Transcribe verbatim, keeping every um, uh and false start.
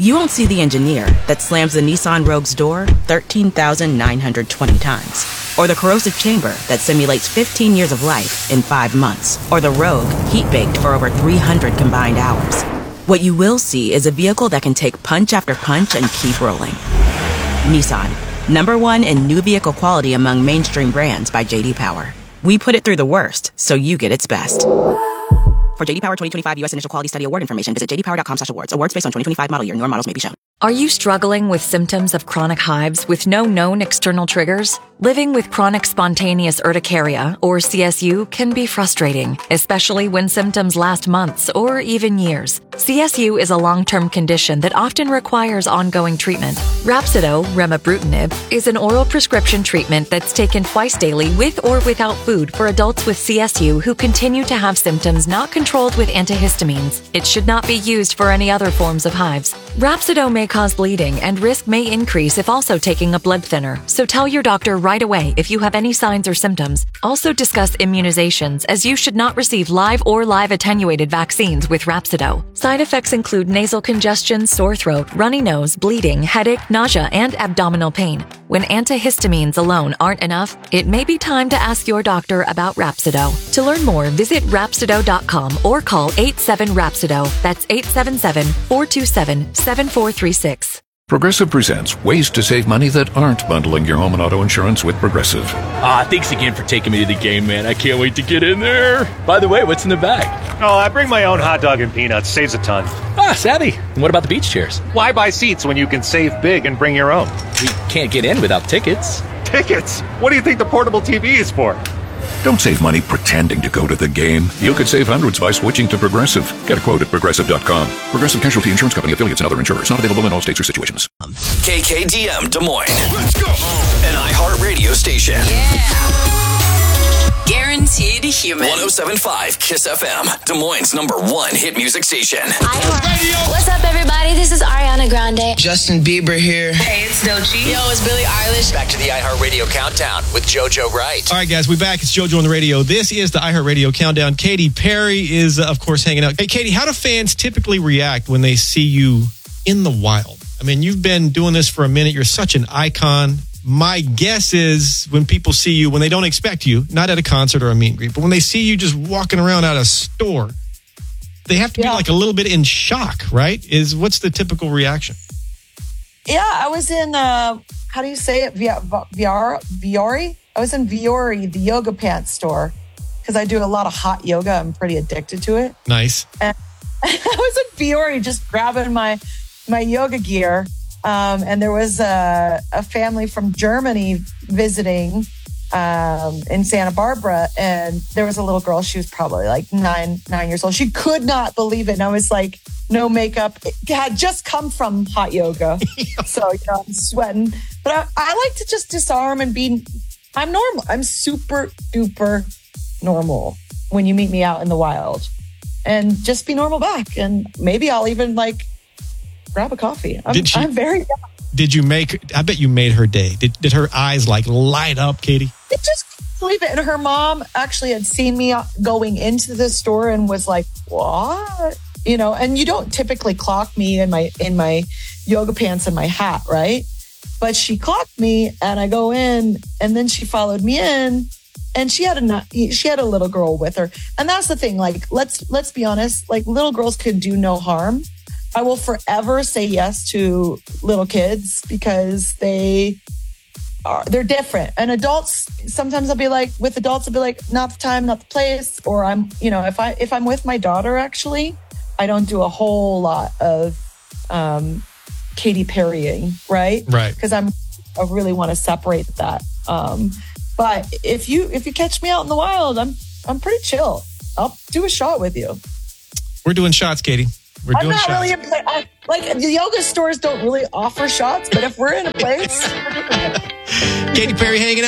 you won't see the engineer that slams the Nissan Rogue's door thirteen thousand nine hundred twenty times. Or the corrosive chamber that simulates fifteen years of life in five months. Or the Rogue heat-baked for over three hundred combined hours. What you will see is a vehicle that can take punch after punch and keep rolling. Nissan, number one in new vehicle quality among mainstream brands by J D Power. We put it through the worst, so you get its best. For J D Power twenty twenty-five U S Initial Quality Study Award information, visit j d power dot com slash awards. Awards based on twenty twenty-five model year. Newer models may be shown. Are you struggling with symptoms of chronic hives with no known external triggers? Living with chronic spontaneous urticaria, or C S U, can be frustrating, especially when symptoms last months or even years. C S U is a long-term condition that often requires ongoing treatment. Rhapsido, remibrutinib, is an oral prescription treatment that's taken twice daily with or without food for adults with C S U who continue to have symptoms not controlled with antihistamines. It should not be used for any other forms of hives. Rhapsido may cause bleeding, and risk may increase if also taking a blood thinner, so tell your doctor right away if you have any signs or symptoms. Also discuss immunizations, as you should not receive live or live attenuated vaccines with Rhapsido. Side effects include nasal congestion, sore throat, runny nose, bleeding, headache, nausea, and abdominal pain. When antihistamines alone aren't enough, it may be time to ask your doctor about Rhapsido. To learn more, visit rhapsido dot com or call eight seven Rhapsido. That's eight seven seven, four two seven, seven four three six. Progressive presents ways to save money that aren't bundling your home and auto insurance with Progressive. Ah, thanks again for taking me to the game, man. I can't wait to get in there. By the way, what's in the bag? Oh, I bring my own hot dog and peanuts. Saves a ton. Ah, savvy. And what about the beach chairs? Why buy seats when you can save big and bring your own? We can't get in without tickets. Tickets? What do you think the portable T V is for? Don't save money pretending to go to the game. You could save hundreds by switching to Progressive. Get a quote at progressive dot com. Progressive Casualty Insurance Company, affiliates, and other insurers. Not available in all states or situations. K K D M Des Moines. Let's go. An iHeartRadio station. Yeah. Guaranteed human. one oh seven point five Kiss F M. Des Moines' number one hit music station. iHeartRadio. What's up, everybody? This is Ariana Grande. Justin Bieber here. Hey, it's Doechii. Yo, it's Billie Eilish. Back to the iHeartRadio Countdown with JoJo Wright. All right, guys, we're back. It's JoJo on the radio. This is the iHeartRadio Countdown. Katy Perry is, uh, of course, hanging out. Hey, Katy, how do fans typically react when they see you in the wild? I mean, you've been doing this for a minute. You're such an icon. My guess is when people see you, when they don't expect you, not at a concert or a meet and greet, but when they see you just walking around at a store, they have to yeah. be like a little bit in shock, right? Is what's the typical reaction? Yeah, I was in, uh, how do you say it? Viore? I was in Viore, the yoga pants store, because I do a lot of hot yoga. I'm pretty addicted to it. Nice. And I was in Viore just grabbing my, my yoga gear. Um, and there was a, a family from Germany visiting um, in Santa Barbara. And there was a little girl. She was probably like nine, nine years old. She could not believe it. And I was like, no makeup. It had just come from hot yoga. So, you know, I'm sweating. But I, I like to just disarm and be, I'm normal. I'm super duper normal when you meet me out in the wild. And just be normal back. And maybe I'll even like, grab a coffee. I'm, did she, I'm very young. Did you make, I bet you made her day. Did, did her eyes like light up, Katy? It just couldn't believe it. And her mom actually had seen me going into the store and was like, what? You know, and you don't typically clock me in my, in my yoga pants and my hat, right? But she clocked me and I go in and then she followed me in and she had a, she had a little girl with her. And that's the thing. Like, let's, let's be honest, like little girls could do no harm. I will forever say yes to little kids because they are, they're different. And adults, sometimes I'll be like, with adults, I'll be like, not the time, not the place. Or I'm, you know, if I, if I'm with my daughter, actually, I don't do a whole lot of um, Katy Perrying, right? Right. Because I'm, I really want to separate that. Um, but if you, if you catch me out in the wild, I'm, I'm pretty chill. I'll do a shot with you. We're doing shots, Katy. We're I'm doing not shots. really in play. I, like the yoga stores don't really offer shots, but if we're in a place, Katy Perry hanging out.